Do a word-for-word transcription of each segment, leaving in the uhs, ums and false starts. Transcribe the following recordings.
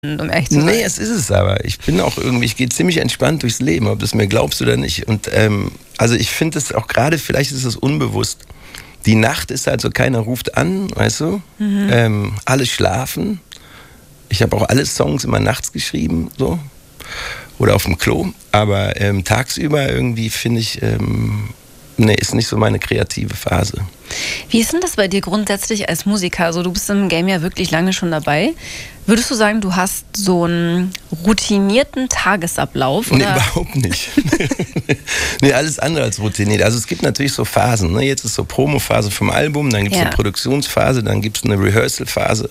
um ehrlich zu sein. Nee, es ist es aber. Ich bin auch irgendwie, ich gehe ziemlich entspannt durchs Leben, ob du es mir glaubst oder nicht. Und ähm, also ich finde es auch gerade, vielleicht ist es unbewusst. Die Nacht ist halt so, keiner ruft an, weißt du? Mhm. Ähm, alle schlafen. Ich habe auch alle Songs immer nachts geschrieben, so. Oder auf dem Klo. Aber ähm, tagsüber irgendwie finde ich, ähm, nee, ist nicht so meine kreative Phase. Wie ist denn das bei dir grundsätzlich als Musiker? Also du bist im Game ja wirklich lange schon dabei. Würdest du sagen, du hast so einen routinierten Tagesablauf? Oder? Nee, überhaupt nicht. Nee, alles andere als routiniert. Also es gibt natürlich so Phasen. Ne? Jetzt ist so Promophase vom Album, dann gibt es ja. eine Produktionsphase, dann gibt es eine Rehearsal-Phase,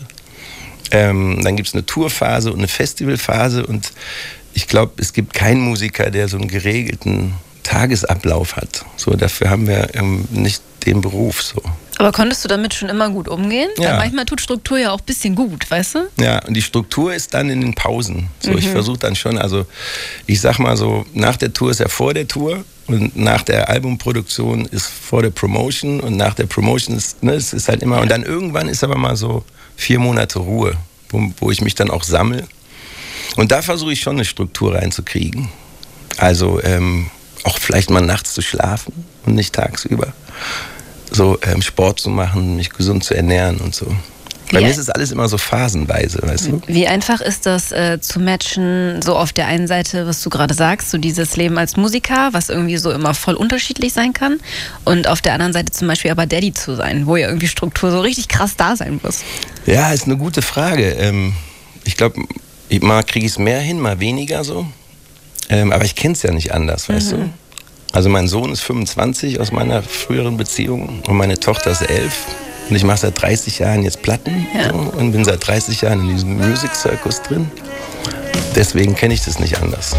ähm, dann gibt es eine Tourphase und eine Festivalphase. Und ich glaube, es gibt keinen Musiker, der so einen geregelten Tagesablauf hat. So, dafür haben wir ähm, nicht den Beruf. So. Aber konntest du damit schon immer gut umgehen? Ja. Weil manchmal tut Struktur ja auch ein bisschen gut, weißt du? Ja, und die Struktur ist dann in den Pausen. So, mhm. Ich versuche dann schon, also ich sag mal so, nach der Tour ist ja vor der Tour und nach der Albumproduktion ist vor der Promotion und nach der Promotion ist, ne, es ist halt immer, und dann irgendwann ist aber mal so vier Monate Ruhe, wo, wo ich mich dann auch sammle. Und da versuche ich schon eine Struktur reinzukriegen. Also ähm, auch vielleicht mal nachts zu schlafen und nicht tagsüber. So ähm, Sport zu machen, mich gesund zu ernähren und so. Bei wie mir ist es alles immer so phasenweise, weißt du? Wie einfach ist das äh, zu matchen, so auf der einen Seite, was du gerade sagst, so dieses Leben als Musiker, was irgendwie so immer voll unterschiedlich sein kann, und auf der anderen Seite zum Beispiel aber Daddy zu sein, wo ja irgendwie Struktur so richtig krass da sein muss. Ja, ist eine gute Frage. Ähm, ich glaube, mal kriege ich es mehr hin, mal weniger so. Ähm, aber ich kenne es ja nicht anders, weißt mhm. du? Also mein Sohn ist fünfundzwanzig aus meiner früheren Beziehung und meine Tochter ist elf. Und ich mache seit dreißig Jahren jetzt Platten ja. so, und bin seit dreißig Jahren in diesem Music Circus drin. Deswegen kenne ich das nicht anders.